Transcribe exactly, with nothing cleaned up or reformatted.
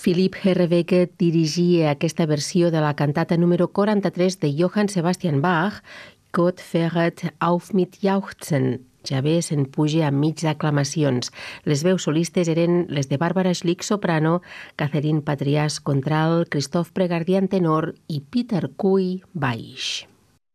Philipp Herreweghe dirigia aquesta versió de la cantata número quaranta-tres de Johann Sebastian Bach, Gott fahret auf mit Jauchzen. Javé se'n puja amb mig d'aclamacions. Les veus solistes eren les de Bàrbara Schlick, soprano, Catherine Patriàs, contralt, Christophe Pregardian, tenor, i Peter Cui, baix.